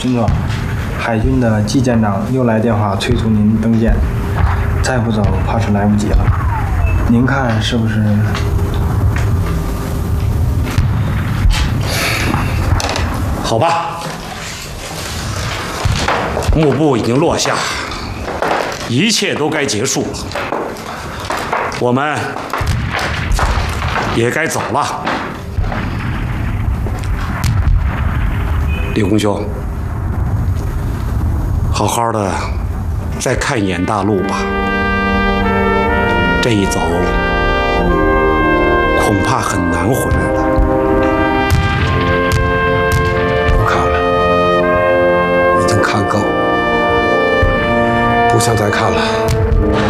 军长，海军的季舰长又来电话催促您登舰，再不走怕是来不及了。您看是不是？ 好吧，幕布已经落下，一切都该结束了，我们也该走了。李公兄，好好的再看一眼大陆吧。这一走，恐怕很难回来了。 不看了，已经看够，不想再看了。